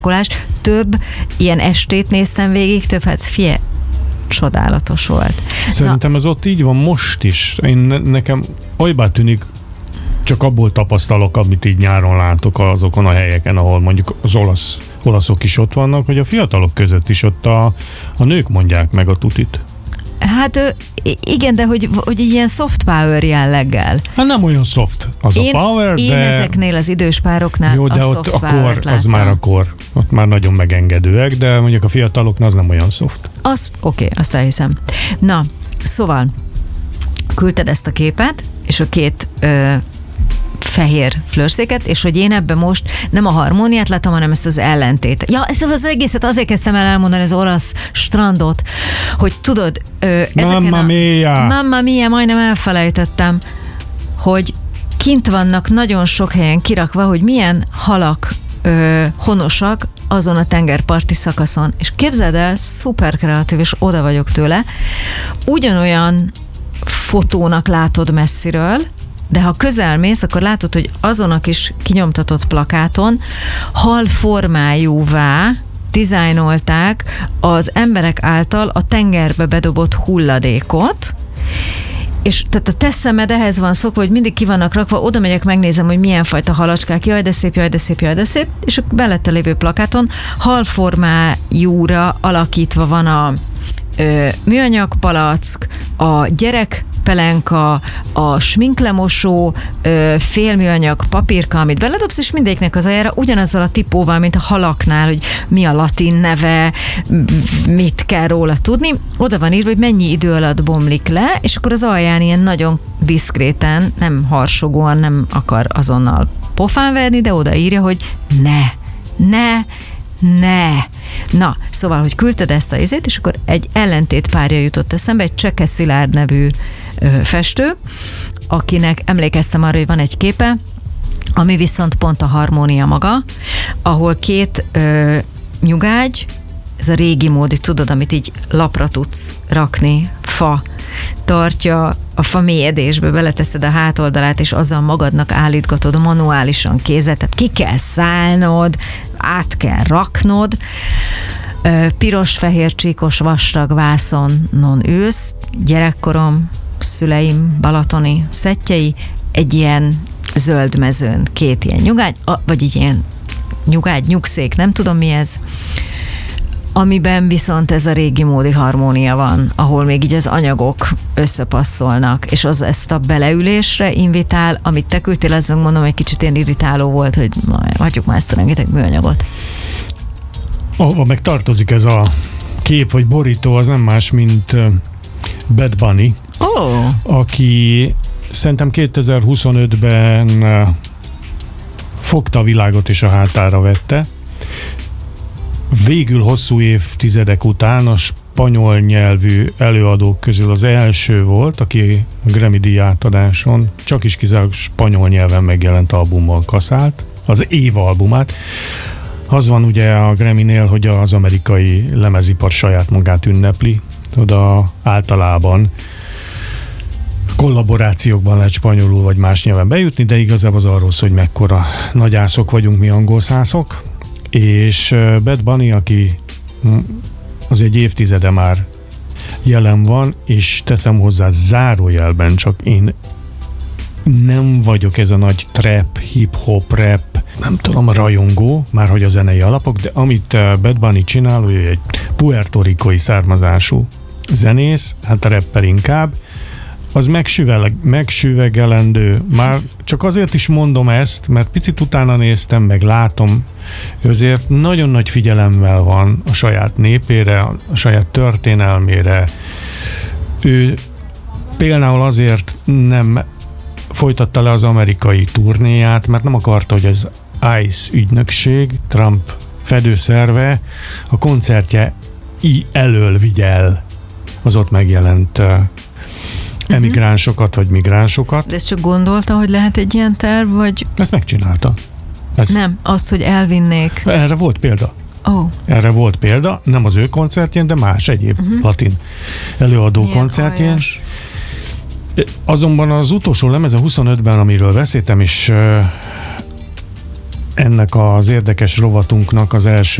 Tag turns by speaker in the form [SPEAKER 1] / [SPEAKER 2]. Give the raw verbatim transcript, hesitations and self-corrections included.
[SPEAKER 1] Több ilyen estét néztem végig, több, hát fie, csodálatos volt.
[SPEAKER 2] Szerintem Na. ez ott így van most is. Én ne, nekem olybá tűnik, csak abból tapasztalok, amit így nyáron látok azokon a helyeken, ahol mondjuk az olasz, olaszok is ott vannak, hogy a fiatalok között is ott a, a nők mondják meg a tutit.
[SPEAKER 1] Hát igen, de hogy, hogy ilyen soft power jelleggel.
[SPEAKER 2] Hát nem olyan soft az
[SPEAKER 1] én,
[SPEAKER 2] a power,
[SPEAKER 1] én
[SPEAKER 2] de...
[SPEAKER 1] Én ezeknél az idős pároknál
[SPEAKER 2] jó, de
[SPEAKER 1] a
[SPEAKER 2] ott
[SPEAKER 1] soft
[SPEAKER 2] a kor, az már a kor. Ott már nagyon megengedőek, de mondjuk a fiataloknál az nem olyan soft.
[SPEAKER 1] Az, oké, okay, azt elhiszem. Na, szóval küldted ezt a képet, és a két ö, fehér flörszéket, és hogy én ebben most nem a harmóniát látom, hanem ezt az ellentétet. Ja, ezt az egészet azért kezdtem el elmondani, az olasz strandot, hogy tudod, ö,
[SPEAKER 2] Mamma
[SPEAKER 1] a,
[SPEAKER 2] mia!
[SPEAKER 1] Mamma mia, majdnem elfelejtettem, hogy kint vannak nagyon sok helyen kirakva, hogy milyen halak ö, honosak azon a tengerparti szakaszon. És képzeld el, szuper kreatív, és oda vagyok tőle. Ugyanolyan fotónak látod messziről, de ha közel mész, akkor látod, hogy azon a kis kinyomtatott plakáton hal formájúvá dizájnolták az emberek által a tengerbe bedobott hulladékot, és tehát a te szemed ehhez van szokva, hogy mindig ki vannak rakva, oda megyek, megnézem, hogy milyen fajta halacskák, jaj, de szép, jaj, de szép, jaj, de szép, és a belette lévő plakáton halformájúra alakítva van a ö, műanyag palack, a gyerek pelenka, a sminklemosó, félműanyag papírka, amit beledobsz, és mindegyiknek az aljára ugyanazzal a tipóval, mint a halaknál, hogy mi a latin neve, mit kell róla tudni. Oda van írva, hogy mennyi idő alatt bomlik le, és akkor az alján ilyen nagyon diszkréten, nem harsogóan, nem akar azonnal pofán verni, de oda írja, hogy ne, ne, ne. Na, szóval, hogy küldted ezt a izét, és akkor egy ellentét párja jutott eszembe, egy Cseke Szilárd nevű ö, festő, akinek emlékeztem arra, hogy van egy képe, ami viszont pont a harmónia maga, ahol két ö, nyugágy, ez a régi módi, tudod, amit így lapra tudsz rakni, fa, tartja a fa mélyedésbe, beleteszed a hátoldalát, és azzal magadnak állítgatod manuálisan kézzel, tehát ki kell szállnod, át kell raknod, piros-fehér csíkos vastag vászonon ülsz, gyerekkorom, szüleim balatoni szettjei, egy ilyen zöld mezőn, két ilyen nyugágy, vagy egy ilyen nyugágy, nyugszék, nem tudom mi ez, amiben viszont ez a régi módi harmónia van, ahol még így az anyagok összepasszolnak, és az ezt a beleülésre invitál, amit te küldtél, az megmondom, egy kicsit ilyen irritáló volt, hogy hagyjuk már ezt a rengeteg műanyagot.
[SPEAKER 2] Ahova meg tartozik ez a kép vagy borító, az nem más, mint Bad Bunny,
[SPEAKER 1] oh.
[SPEAKER 2] aki szerintem kétezer-huszonötben fogta a világot és a hátára vette. Végül hosszú évtizedek után a spanyol nyelvű előadók közül az első volt, aki a Grammy-díj átadáson csak is kizárólag spanyol nyelven megjelent albummal kaszált, az év albumát. Az van ugye a Grammy-nél, hogy az amerikai lemezipar saját magát ünnepli, oda általában kollaborációkban lehet spanyolul vagy más nyelven bejutni, de igazából az arról szól, hogy mekkora nagyászok vagyunk mi angolszászok, és Bad Bunny, aki az egy évtizede már jelen van, és teszem hozzá zárójelben, csak én nem vagyok ez a nagy trap, hip-hop, rap, nem tudom, rajongó, már hogy a zenei alapok, de amit Bad Bunny csinál, hogy egy puertoricói származású zenész, hát a rapper inkább, az megsüvegelendő. Már csak azért is mondom ezt, mert picit utána néztem, meg látom, azért nagyon nagy figyelemmel van a saját népére, a saját történelmére. Ő például azért nem folytatta le az amerikai turnéját, mert nem akarta, hogy az ICE ügynökség, Trump fedőszerve a koncertje elől vigye el az ott megjelent emigránsokat vagy migránsokat.
[SPEAKER 1] De ezt csak gondolta, hogy lehet egy ilyen terv, vagy...
[SPEAKER 2] Ezt megcsinálta. Ezt...
[SPEAKER 1] Nem, azt, hogy elvinnék.
[SPEAKER 2] Erre volt példa.
[SPEAKER 1] Oh.
[SPEAKER 2] Erre volt példa, nem az ő koncertjén, de más egyéb uh-huh. latin előadó milyen koncertjén. Aljas. Azonban az utolsó lemeze huszonötben, amiről beszéltem, és ennek az érdekes rovatunknak az első